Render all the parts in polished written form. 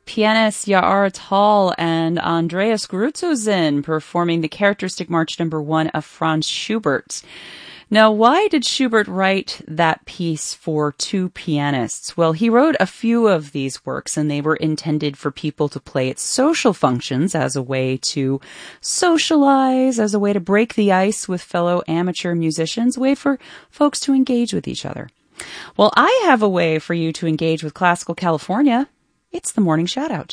pianists Yaara Tal and Andreas Grützozin performing the characteristic March number 1 of Franz Schubert. Now, why did Schubert write that piece for two pianists? Well, he wrote a few of these works, and they were intended for people to play at social functions as a way to socialize, as a way to break the ice with fellow amateur musicians, a way for folks to engage with each other. Well, I have a way for you to engage with Classical California. It's the Morning Shoutout.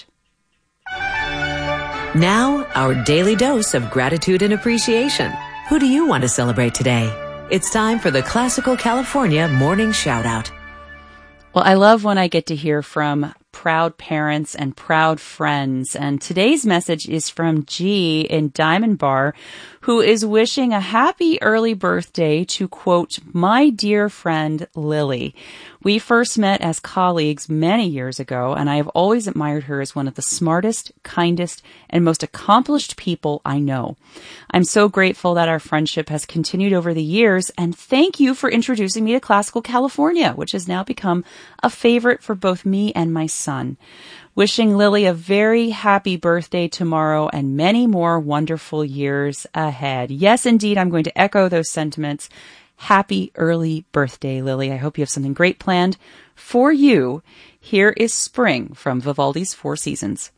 Now, our daily dose of gratitude and appreciation. Who do you want to celebrate today? It's time for the Classical California Morning Shoutout. Well, I love when I get to hear from proud parents and proud friends. And today's message is from G in Diamond Bar, who is wishing a happy early birthday to, quote, my dear friend Lily. We first met as colleagues many years ago, and I have always admired her as one of the smartest, kindest, and most accomplished people I know. I'm so grateful that our friendship has continued over the years, and thank you for introducing me to Classical California, which has now become a favorite for both me and my son. Wishing Lily a very happy birthday tomorrow and many more wonderful years ahead. Yes, indeed, I'm going to echo those sentiments. Happy early birthday, Lily. I hope you have something great planned for you. Here is Spring from Vivaldi's Four Seasons.